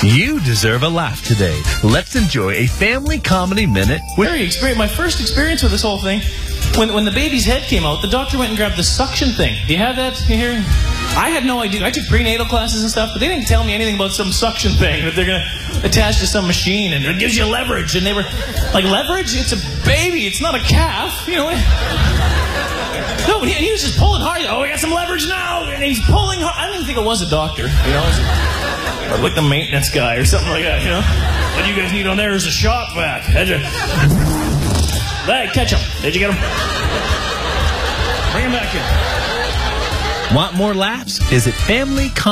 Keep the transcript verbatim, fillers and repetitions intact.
You deserve a laugh today. Let's enjoy a family comedy minute with... Very experience. My first experience with this whole thing, when when the baby's head came out, the doctor went and grabbed the suction thing. Do you have that here? I had no idea. I took prenatal classes and stuff, but they didn't tell me anything about some suction thing that they're going to attach to some machine and it gives you leverage. And they were like, leverage? It's a baby. It's not a calf. You know what? No, but he, he was just pulling hard. Oh, we got some leverage now. And he's pulling hard. I didn't think it was a doctor, you know. Or like the maintenance guy or something like that, you know. What you guys need on there is a shop vac. Had you... Hey, catch him. Did you get him? Bring him back in. Want more laughs? Visit family comedy